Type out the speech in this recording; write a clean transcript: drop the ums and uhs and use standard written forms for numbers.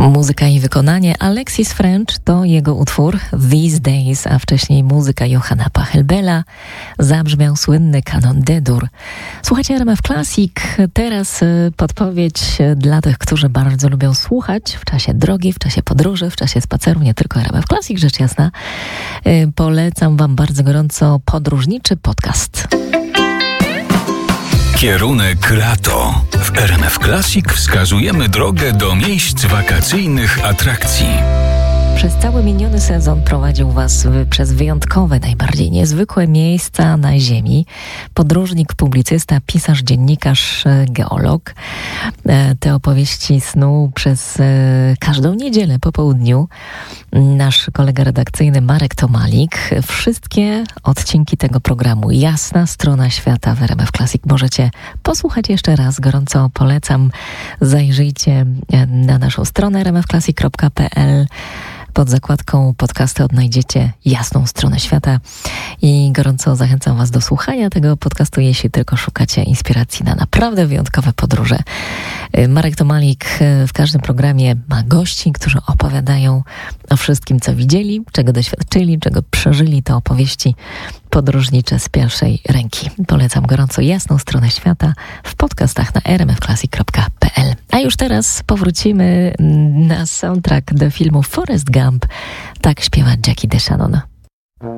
Muzyka i wykonanie Alexis French to jego utwór These Days, a wcześniej muzyka Johanna Pachelbela. Zabrzmiał słynny kanon D-dur. Słuchajcie RMF Classic. Teraz podpowiedź dla tych, którzy bardzo lubią słuchać w czasie drogi, w czasie podróży, w czasie spaceru, nie tylko RMF Classic, rzecz jasna. Polecam wam bardzo gorąco podróżniczy podcast. Kierunek lato. W RMF Classic wskazujemy drogę do miejsc wakacyjnych atrakcji. Przez cały miniony sezon prowadził Was przez wyjątkowe, najbardziej niezwykłe miejsca na Ziemi. Podróżnik, publicysta, pisarz, dziennikarz, geolog. Te opowieści snuł przez każdą niedzielę po południu nasz kolega redakcyjny Marek Tomalik. Wszystkie odcinki tego programu Jasna strona świata w RMF Classic możecie posłuchać jeszcze raz. Gorąco polecam. Zajrzyjcie na naszą stronę rmfclassic.pl. Pod zakładką podcasty odnajdziecie jasną stronę świata i gorąco zachęcam Was do słuchania tego podcastu, jeśli tylko szukacie inspiracji na naprawdę wyjątkowe podróże. Marek Tomalik w każdym programie ma gości, którzy opowiadają o wszystkim, co widzieli, czego doświadczyli, czego przeżyli. To opowieści podróżnicze z pierwszej ręki. Polecam gorąco jasną stronę świata w podcastach na rmfclassic.pl. A już teraz powrócimy na soundtrack do filmu Forrest Gump. Tak śpiewa Jackie DeShannon.